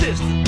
Listen.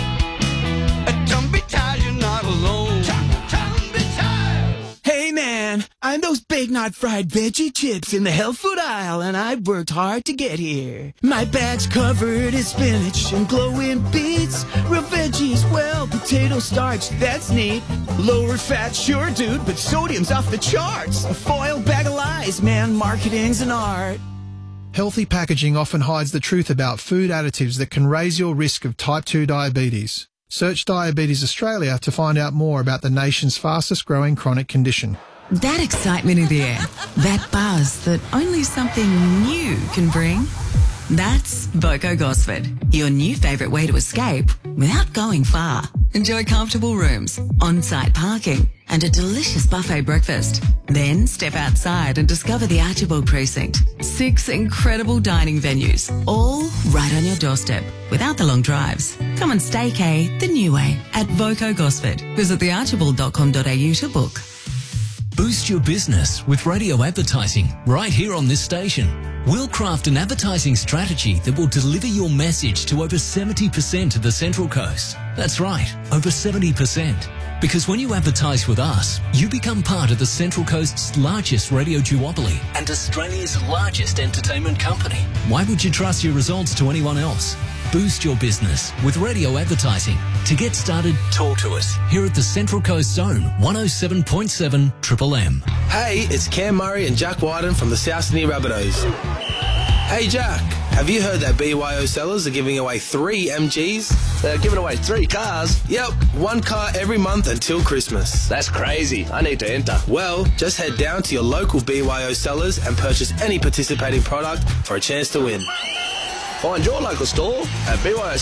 Don't be tired, you're not alone. Don't be tired. Hey man, I'm those baked not fried veggie chips in the health food aisle, and I've worked hard to get here. My bag's covered in spinach and glowing beets, real veggies, well, potato starch, that's neat. Lower fat, sure dude, but sodium's off the charts. A foil bag of lies, man, marketing's an art. Healthy packaging often hides the truth about food additives that can raise your risk of type 2 diabetes. Search Diabetes Australia to find out more about the nation's fastest growing chronic condition. That excitement in the air, that buzz that only something new can bring. That's Voco Gosford, your new favourite way to escape without going far. Enjoy comfortable rooms, on-site parking and a delicious buffet breakfast. Then step outside and discover the Archibald Precinct. 6 incredible dining venues, all right on your doorstep without the long drives. Come and staycay the new way at Voco Gosford. Visit thearchibald.com.au to book. Boost your business with radio advertising right here on this station. We'll craft an advertising strategy that will deliver your message to over 70% of the Central Coast. That's right, over 70%. Because when you advertise with us, you become part of the Central Coast's largest radio duopoly and Australia's largest entertainment company. Why would you trust your results to anyone else? Boost your business with radio advertising. To get started, talk to us here at the Central Coast Zone, 107.7 Triple M. Hey, it's Cam Murray and Jack Wyden from the South Sydney Rabbitohs. Hey Jack, have you heard that BYO sellers are giving away 3 MGs? They're giving away 3 cars? Yep, 1 car every month until Christmas. That's crazy. I need to enter. Well, just head down to your local BYO sellers and purchase any participating product for a chance to win. Find your local store at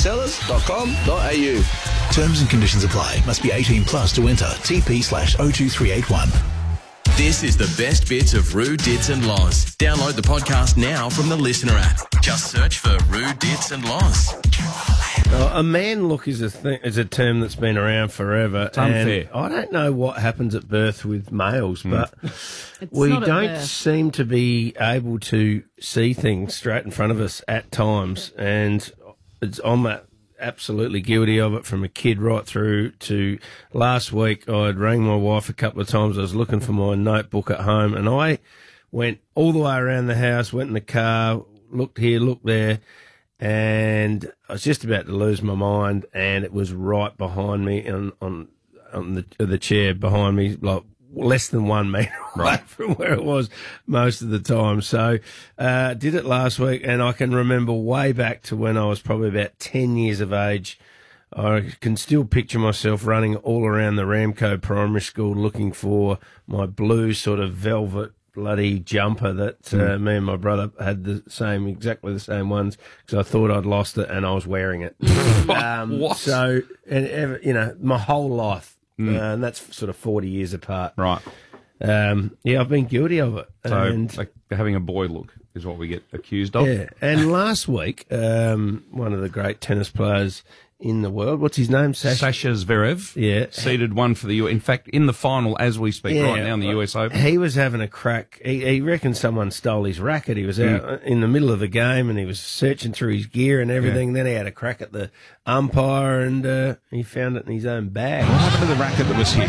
byosellers.com.au. Terms and conditions apply. Must be 18 plus to enter. TP/02381. This is the best bits of Roo, Dits and Loz. Download the podcast now from the Listener app. Just search for Roo, Dits and Loz. A man look is a term that's been around forever. It's unfair. And I don't know what happens at birth with males, but we don't seem to be able to see things straight in front of us at times. And I'm absolutely guilty of it from a kid right through to last week. I'd rang my wife a couple of times. I was looking for my notebook at home, and I went all the way around the house, went in the car, looked here, looked there, and I was just about to lose my mind, and it was right behind me on the chair behind me, like less than 1 metre away from where it was most of the time. So did it last week, and I can remember way back to when I was probably about 10 years of age. I can still picture myself running all around the Ramco Primary School looking for my blue sort of velvet bloody jumper that me and my brother had exactly the same ones, because I thought I'd lost it and I was wearing it. What? So, and my whole life, and that's sort of 40 years apart. Right. I've been guilty of it. So, and like having a boy look is what we get accused of. Yeah, and last week, one of the great tennis players in the world, what's his name? Sasha Zverev. Yeah. Seeded one for the US. In fact, in the final as we speak right now in the US Open. He was having a crack. He reckoned someone stole his racket. He was out in the middle of the game and he was searching through his gear and everything. Then he had a crack at the umpire and he found it in his own bag. What happened to the racket that was here?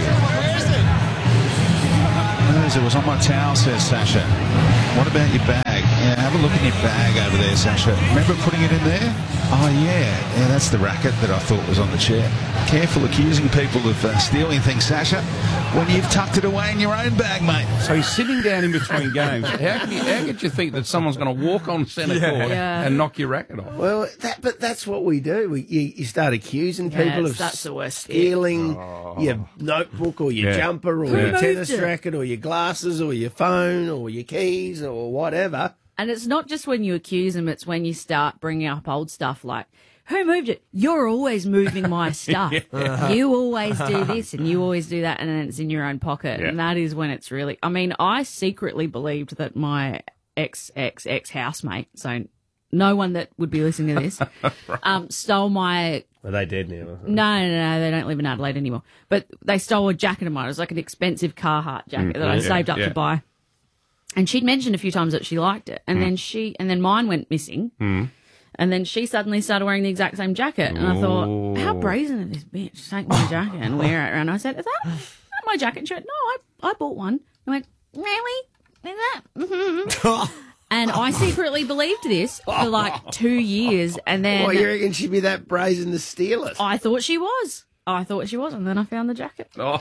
It was on my towel, says Sasha. What about your bag? Yeah, have a look in your bag over there, Sasha. Remember putting it in there? Oh, yeah, that's the racket that I thought was on the chair. Careful accusing people of stealing things, Sasha, when you've tucked it away in your own bag, mate. So he's sitting down in between games. How could you think that someone's going to walk on centre court and knock your racket off? Well, but that's what we do. You start accusing people of that's the worst stealing your notebook or your jumper or your tennis racket or your glasses or your phone or your keys or whatever. And it's not just when you accuse them, it's when you start bringing up old stuff like, who moved it? You're always moving my stuff. You always do this and you always do that, and then it's in your own pocket. Yeah. And that is when it's really... I mean, I secretly believed that my ex-housemate, so no one that would be listening to this, stole my... Are they dead now? No, they don't live in Adelaide anymore. But they stole a jacket of mine. It was like an expensive Carhartt jacket that I saved up to buy. And she'd mentioned a few times that she liked it, and then mine went missing. And then she suddenly started wearing the exact same jacket. And I thought, how brazen is this bitch? Take my jacket and wear it. And I said, is that my jacket shirt? No, I bought one. I went, really? Is that? Mm-hmm. And I secretly believed this for like 2 years. And then. Well, you reckon she'd be that brazen to steal it? I thought she was. And then I found the jacket. Oh.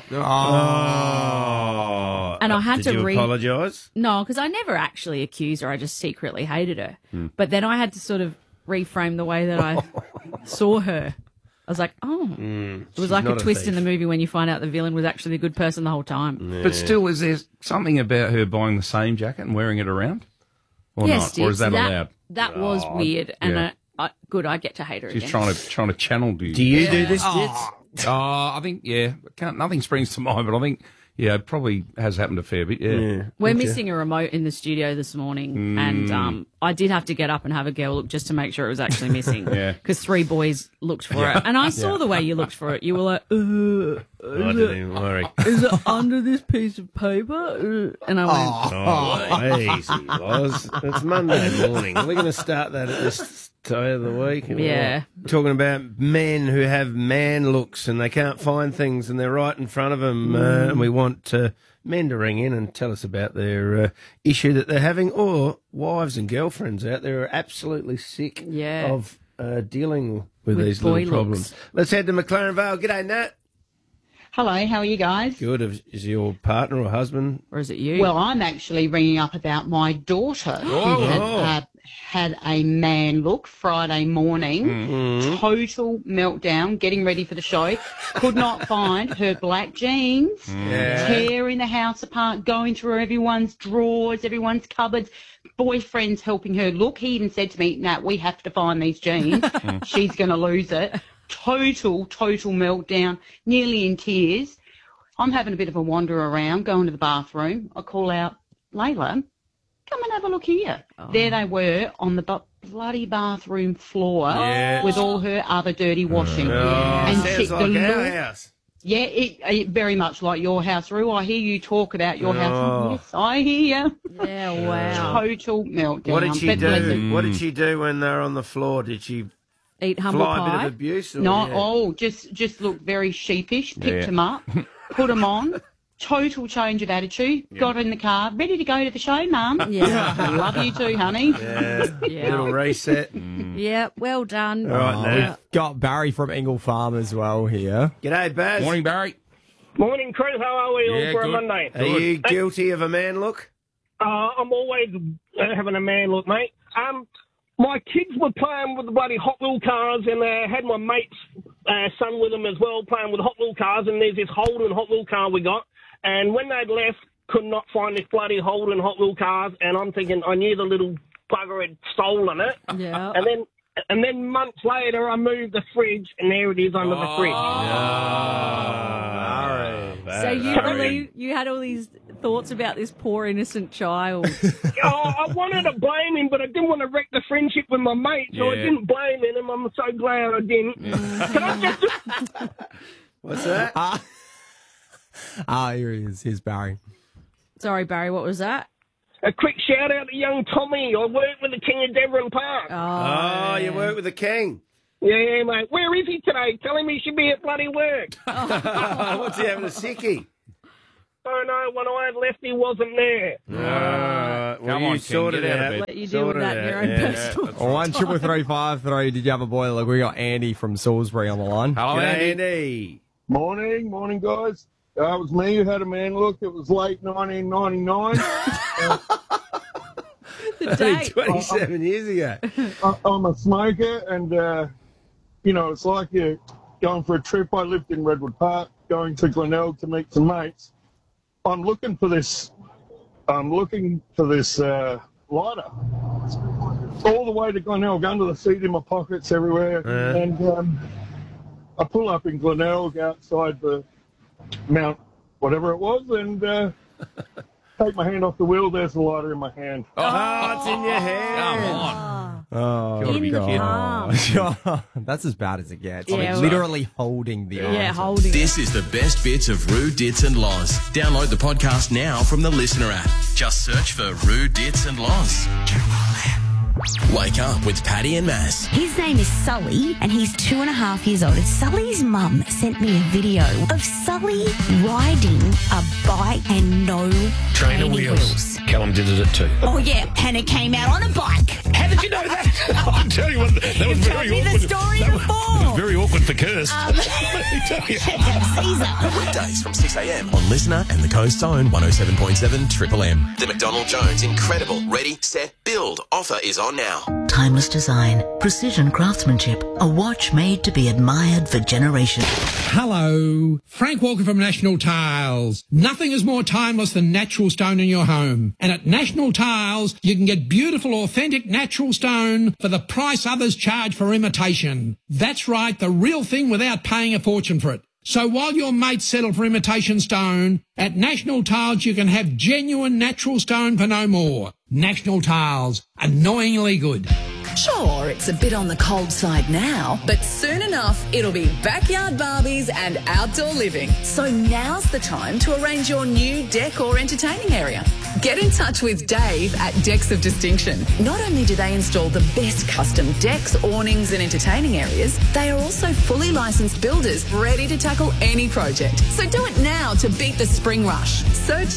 And I had Did to you apologise? No, because I never actually accused her. I just secretly hated her. But then I had to sort of reframe the way that I saw her. I was like, it was like a twist in the movie when you find out the villain was actually a good person the whole time. Yeah. But still, is there something about her buying the same jacket and wearing it around? Or yes, not? Or is that allowed? That was weird. And good, I get to hate her She's again. trying to channel you. Do you do this, Dits? I think, nothing springs to mind, but I think, it probably has happened a fair bit, We're missing a remote in the studio this morning, and I did have to get up and have a girl look just to make sure it was actually missing. Because 3 boys looked for it. And I saw the way you looked for it. You were like, I didn't even worry. Is it under this piece of paper? And I went, easy, Loz. It's Monday morning. We're going to start that at this day of the week. Yeah. Talking about men who have man looks and they can't find things and they're right in front of them. And we want men to ring in and tell us about their issue that they're having, or wives and girlfriends out there are absolutely sick of dealing with these little problems. Let's head to McLaren Vale. G'day, Nat. Hello, how are you guys? Good. Is your partner or husband? Or is it you? Well, I'm actually ringing up about my daughter who had a man look Friday morning. Total meltdown, getting ready for the show. Could not find her black jeans. Tearing the house apart, going through everyone's drawers, everyone's cupboards. Boyfriend's helping her look. He even said to me, Nat, we have to find these jeans. She's going to lose it. Total meltdown, nearly in tears. I'm having a bit of a wander around, going to the bathroom. I call out, Layla, come and have a look here. There they were on the bloody bathroom floor with all her other dirty washing. And sounds like our house. Yeah, it very much like your house, Roo. I hear you talk about your house. Yes, I hear you. Yeah, wow. Total meltdown. What did she do? What did she do when they were on the floor? Did she eat humble fly pie? A bit of abuse? Or, No, just looked very sheepish, picked him up, put him on, total change of attitude, got in the car, ready to go to the show, Mum. Yeah. Love you too, honey. Little reset. Yeah, well done. All right, we've got Barry from Ingle Farm as well here. G'day, Baz. Morning, Barry. Morning, Chris. How are we all for a Monday? Are you guilty of a man look? I'm always having a man look, mate. My kids were playing with the bloody Hot Wheel cars, and I had my mate's son with them as well, playing with Hot Wheel cars, and there's this Holden Hot Wheel car we got, and when they'd left, could not find this bloody Holden Hot Wheel cars, and I'm thinking, I knew the little bugger had stolen it. Yeah. And then months later, I moved the fridge, and there it is under the fridge. So you believe you had all these thoughts about this poor innocent child? I wanted to blame him, but I didn't want to wreck the friendship with my mate, so I didn't blame him. I'm so glad I didn't. Can I just... What's that? Here he is. Here's Barry. Sorry, Barry, what was that? A quick shout out to young Tommy. I work with the King of Devon Park. Oh, you work with the King? Yeah, mate. Where is he today? Tell him he should be at bloody work. What's he having, a sickie? Oh, no, when I had left, he wasn't there. Well, Come on, you sorted King, it get out out. of Let you deal with that in your own personal. 13353. Did you have a boy? Look, we got Andy from Salisbury on the line. Hello, G'day, Andy. Morning, guys. It was me who had a man look. It was late 1999. The date. 27 years ago. I'm a smoker, and, it's like you're going for a trip. I lived in Redwood Park, going to Glenelg to meet some mates. I'm looking for this lighter. All the way to Glenelg, under the seat, in my pockets, everywhere. And I pull up in Glenelg outside the Mount, whatever it was, and take my hand off the wheel. There's the lighter in my hand. Oh, it's in your hand. Come on. Oh, In the palm. That's as bad as it gets. Yeah, Like, well- literally holding the Yeah, arms. holding This is the best bits of Roo, Dits and Loz. Download the podcast now from the Listener app. Just search for Roo, Dits and Loz. Wake up with Paddy and Mass. His name is Sully, and he's 2.5 years old. And Sully's mum sent me a video of Sully riding a bike and no Trainer wheels. Callum did it too. Oh, yeah, and it came out on a bike. How did you know that? I'll tell you what, that was very Told me awkward. the story That was before. very awkward for Kirst. Check out Caesar. Weekdays from 6am on Listener and the Coast Zone 107.7 Triple M. The McDonald Jones Incredible Ready, Set, Build offer is on now. Timeless design, precision craftsmanship, a watch made to be admired for generations. Hello, Frank Walker from National Tiles. Nothing is more timeless than natural stone in your home. And at National Tiles, you can get beautiful, authentic natural stone for the price others charge for imitation. That's right, the real thing without paying a fortune for it. So while your mates settle for imitation stone, at National Tiles you can have genuine natural stone for no more. National Tiles, annoyingly good. Sure, it's a bit on the cold side now, but soon enough it'll be backyard Barbies and outdoor living. So now's the time to arrange your new deck or entertaining area. Get in touch with Dave at Decks of Distinction. Not only do they install the best custom decks, awnings and entertaining areas, they are also fully licensed builders ready to tackle any project. So do it now to beat the spring rush. Search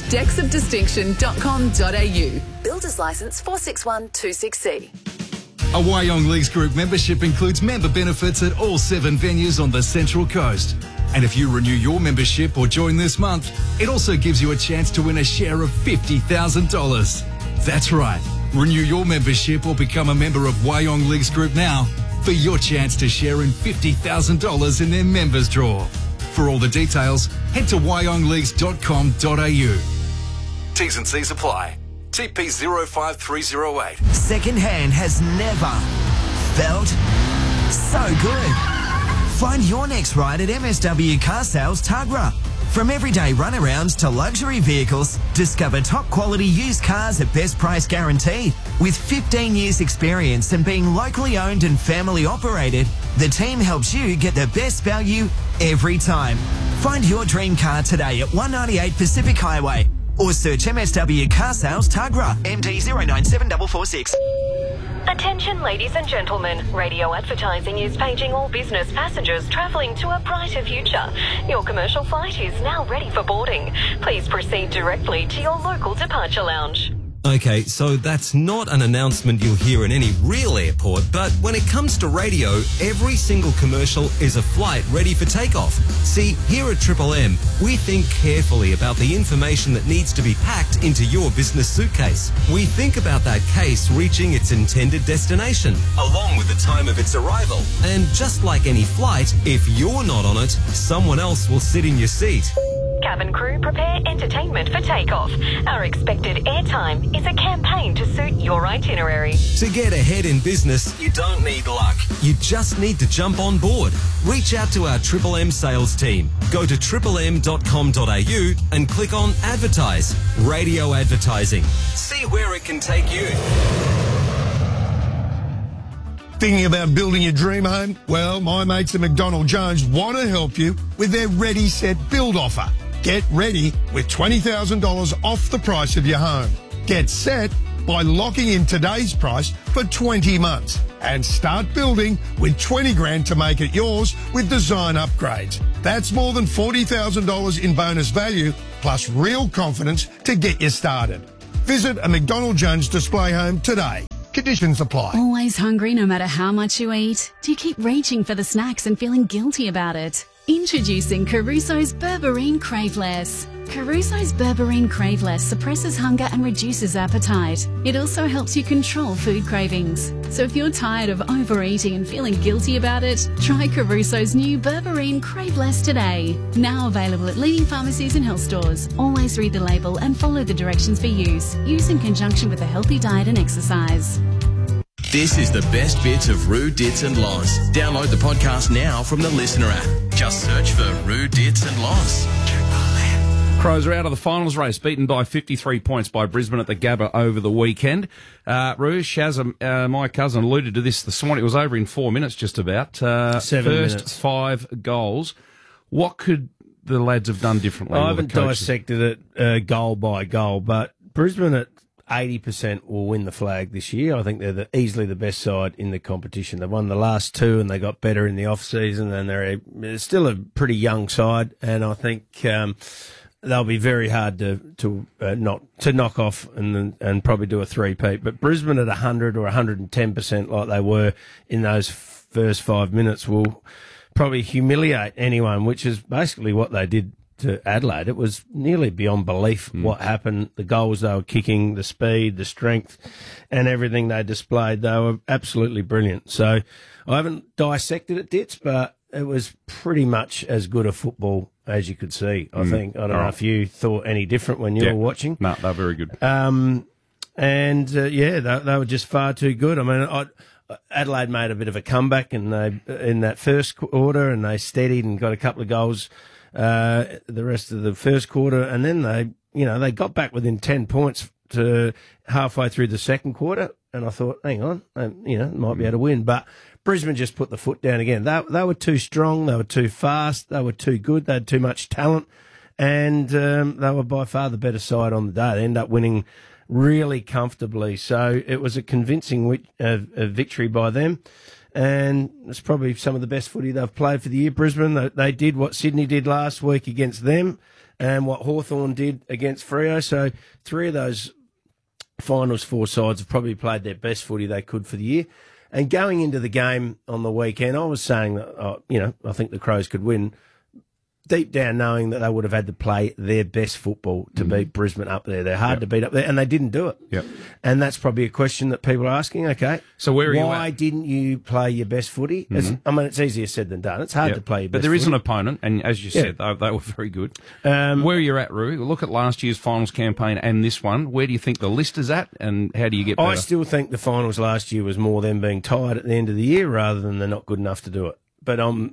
decksofdistinction.com.au. Builder's license 461266C. A Wyong Leagues Group membership includes member benefits at all 7 venues on the Central Coast. And if you renew your membership or join this month, it also gives you a chance to win a share of $50,000. That's right. Renew your membership or become a member of Wyong Leagues Group now for your chance to share in $50,000 in their members draw. For all the details, head to wyongleagues.com.au. T's and C's apply. TP 05308. Secondhand has never felt so good. Find your next ride at MSW Car Sales Tuggerah. From everyday runarounds to luxury vehicles, discover top quality used cars at best price guaranteed. With 15 years experience and being locally owned and family operated, the team helps you get the best value every time. Find your dream car today at 198 Pacific Highway or search MSW Car Sales Tuggerah, MD 097446. Attention ladies and gentlemen, radio advertising is paging all business passengers travelling to a brighter future. Your commercial flight is now ready for boarding. Please proceed directly to your local departure lounge. Okay, so that's not an announcement you'll hear in any real airport, but when it comes to radio, every single commercial is a flight ready for takeoff. See, here at Triple M, we think carefully about the information that needs to be packed into your business suitcase. We think about that case reaching its intended destination, along with the time of its arrival. And just like any flight, if you're not on it, someone else will sit in your seat. Cabin crew, prepare entertainment for takeoff. Our expected airtime is a campaign to suit your itinerary. To get ahead in business, you don't need luck. You just need to jump on board. Reach out to our Triple M sales team. Go to triplem.com.au and click on Advertise. Radio advertising. See where it can take you. Thinking about building your dream home? Well, my mates at McDonald Jones want to help you with their Ready, Set, Build offer. Get ready with $20,000 off the price of your home. Get set by locking in today's price for 20 months and start building with $20,000 to make it yours with design upgrades. That's more than $40,000 in bonus value plus real confidence to get you started. Visit a McDonald Jones display home today. Conditions apply. Always hungry no matter how much you eat? Do you keep reaching for the snacks and feeling guilty about it? Introducing Caruso's Berberine Craveless. Caruso's Berberine Craveless suppresses hunger and reduces appetite. It also helps you control food cravings. So if you're tired of overeating and feeling guilty about it, try Caruso's new Berberine Craveless today. Now available at leading pharmacies and health stores. Always read the label and follow the directions for use. Use in conjunction with a healthy diet and exercise. This is the best bits of Roo, Dits and Loz. Download the podcast now from the Listener app. Just search for Roo, Dits and Loz. Crows are out of the finals race, beaten by 53 points by Brisbane at the Gabba over the weekend. Roo, Shaz, my cousin, alluded to this morning. It was over in 4 minutes just about. 7 minutes. minutes. 5 goals. What could the lads have done differently? I haven't dissected it goal by goal, but Brisbane at 80% will win the flag this year. I think they're easily the best side in the competition. They've won the last two and they got better in the off-season, and they're still a pretty young side, and I think they'll be very hard to knock off and probably do a three-peat. But Brisbane at 100 or 110% like they were in those first 5 minutes will probably humiliate anyone, which is basically what they did to Adelaide. It was nearly beyond belief what happened. The goals they were kicking, the speed, the strength, and everything they displayed. They were absolutely brilliant. So I haven't dissected it, Ditz, but it was pretty much as good a football as you could see, I think. I don't know if you thought any different when you were watching. No, they're very good. They were just far too good. I mean, Adelaide made a bit of a comeback in that first quarter, and they steadied and got a couple of goals the rest of the first quarter, and then they got back within 10 points to halfway through the second quarter, and I thought, hang on, might be able to win, but Brisbane just put the foot down again. They were too strong, they were too fast, they were too good, they had too much talent, and they were by far the better side on the day. They ended up winning really comfortably, so it was a convincing victory by them. And it's probably some of the best footy they've played for the year, Brisbane. They did what Sydney did last week against them and what Hawthorn did against Freo. So 3 of those finals 4 sides have probably played their best footy they could for the year. And going into the game on the weekend, I was saying that, I think the Crows could win, deep down knowing that they would have had to play their best football to beat Brisbane up there. They're hard to beat up there, and they didn't do it. Yep. And that's probably a question that people are asking, okay, so why didn't you play your best footy? It's easier said than done. It's hard to play your best footy. But there is an opponent, and as you said, they were very good. Where you're at, Roo, look at last year's finals campaign and this one. Where do you think the list is at, and how do you get better? I still think the finals last year was more them being tired at the end of the year rather than they're not good enough to do it. But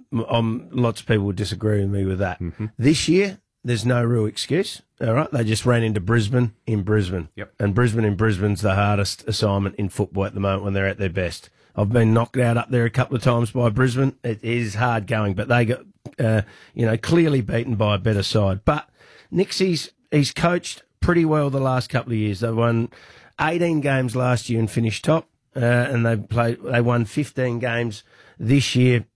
lots of people would disagree with me with that. This year, there's no real excuse. All right, they just ran into Brisbane in Brisbane. Yep. And Brisbane in Brisbane's the hardest assignment in football at the moment when they're at their best. I've been knocked out up there a couple of times by Brisbane. It is hard going, but they got clearly beaten by a better side. But Nixie's he's coached pretty well the last couple of years. They won 18 games last year and finished top, and they won 15 games this year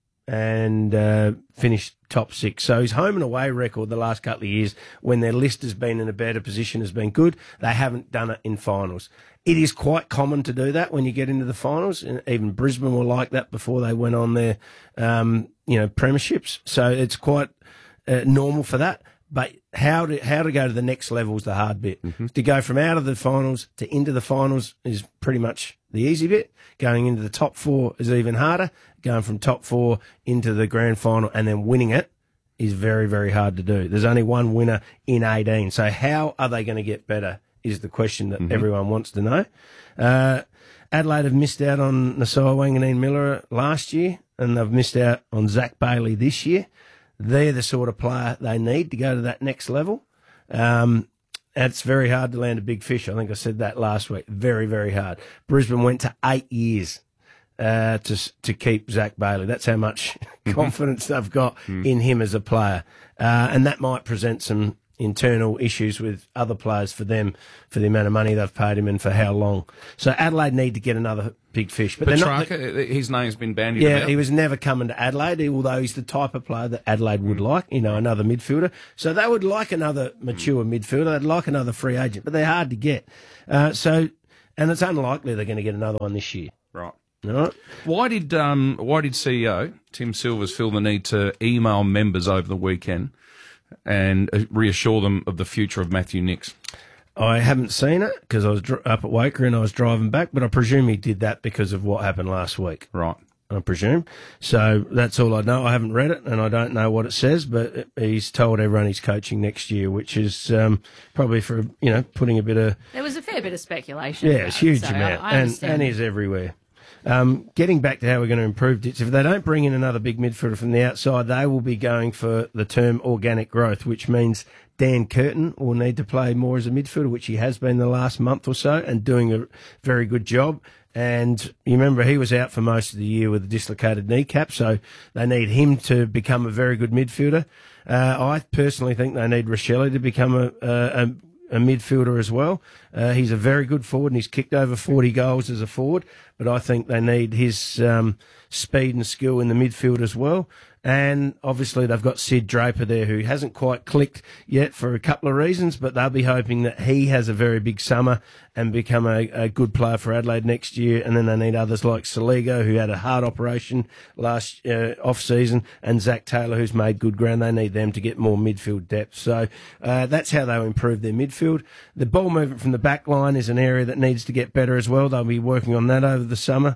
and finished top 6. So his home and away record the last couple of years, when their list has been in a better position, has been good. They haven't done it in finals. It is quite common to do that when you get into the finals, and even Brisbane were like that before they went on their premierships. So it's quite normal for that. But how to go to the next level is the hard bit. To go from out of the finals to into the finals is pretty much the easy bit. Going into the top 4 is even harder. Going from top 4 into the grand final and then winning it is very, very hard to do. There's only one winner in 18. So how are they going to get better is the question that everyone wants to know. Adelaide have missed out on Nasoa Wanganeen-Miller last year, and they've missed out on Zach Bailey this year. They're the sort of player they need to go to that next level. It's very hard to land a big fish. I think I said that last week. Very, very hard. Brisbane went to 8 years to keep Zach Bailey. That's how much confidence they've got in him as a player. And that might present some internal issues with other players for them, for the amount of money they've paid him and for how long. So Adelaide need to get another big fish. But Petrarca, his name's been bandied about. Yeah, he was never coming to Adelaide, although he's the type of player that Adelaide would like, another midfielder. So they would like another mature midfielder. They'd like another free agent, but they're hard to get. And it's unlikely they're going to get another one this year. Right. All right. Why did CEO Tim Silvers feel the need to email members over the weekend and reassure them of the future of Matthew Nicks? I haven't seen it because I was up at Waker and I was driving back, but I presume he did that because of what happened last week. Right. I presume. So that's all I know. I haven't read it and I don't know what it says, but he's told everyone he's coaching next year, which is probably for, putting a bit of... There was a fair bit of speculation. Yeah, it's huge amount. And he's everywhere. Getting back to how we're going to improve it, if they don't bring in another big midfielder from the outside, they will be going for the term organic growth, which means Dan Curtin will need to play more as a midfielder, which he has been the last month or so and doing a very good job. And you remember he was out for most of the year with a dislocated kneecap, so they need him to become a very good midfielder. I personally think they need Rochelle to become a midfielder as well. He's a very good forward, and he's kicked over 40 goals as a forward, but I think they need his speed and skill in the midfield as well. And obviously they've got Sid Draper there, who hasn't quite clicked yet for a couple of reasons, but they'll be hoping that he has a very big summer and become a good player for Adelaide next year. And then they need others like Saligo, who had a heart operation last off-season, and Zach Taylor, who's made good ground. They need them to get more midfield depth. So that's how they'll improve their midfield. The ball movement from the back line is an area that needs to get better as well. They'll be working on that over the summer.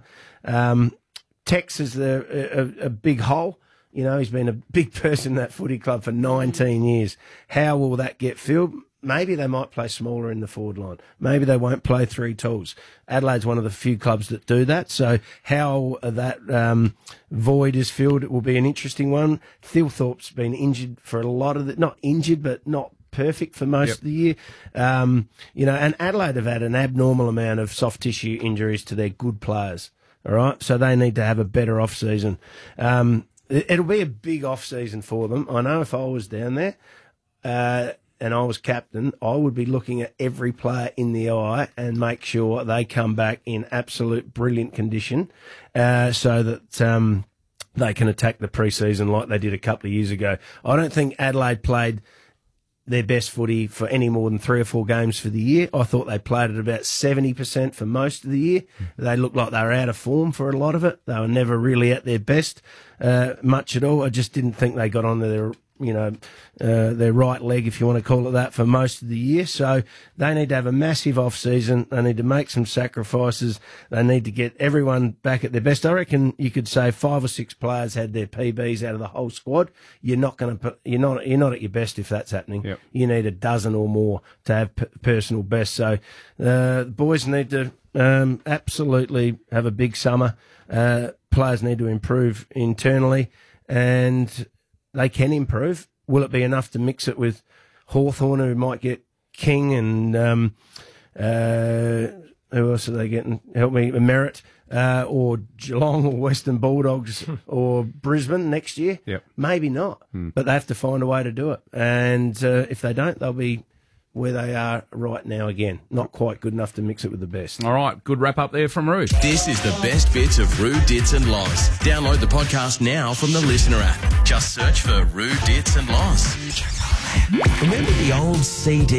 Tex is a big hole. You know, he's been a big person in that footy club for 19 years. How will that get filled? Maybe they might play smaller in the forward line. Maybe they won't play three tools. Adelaide's one of the few clubs that do that. So how that void is filled, it will be an interesting one. Thilthorpe's been injured for a lot of not injured, but not perfect for most of the year. You know, and Adelaide have had an abnormal amount of soft tissue injuries to their good players. All right. So they need to have a better off-season. It'll be a big off-season for them. I know if I was down there and I was captain, I would be looking at every player in the eye and make sure they come back in absolute brilliant condition so that they can attack the pre-season like they did a couple of years ago. I don't think Adelaide played their best footy for any more than 3 or 4 games for the year. I thought they played at about 70% for most of the year. They looked like they were out of form for a lot of it. They were never really at their best much at all. I just didn't think they got on their, their right leg, if you want to call it that, for most of the year. So they need to have a massive off-season. They need to make some sacrifices. They need to get everyone back at their best. I reckon you could say 5 or 6 players had their PBs out of the whole squad. You're not at your best if that's happening. Yep. You need a dozen or more to have personal best. So the boys need to absolutely have a big summer. Players need to improve internally, and they can improve. Will it be enough to mix it with Hawthorn, who might get King, and who else are they getting? Help me, Merritt, or Geelong, or Western Bulldogs, or Brisbane next year? Yep. Maybe not, but they have to find a way to do it. And if they don't, they'll be where they are right now again. Not quite good enough to mix it with the best. All right, good wrap up there from Roo. This is the best bits of Roo, Dits and Loz. Download the podcast now from the Listener app. Just search for Roo, Dits and Loz. Remember the old CD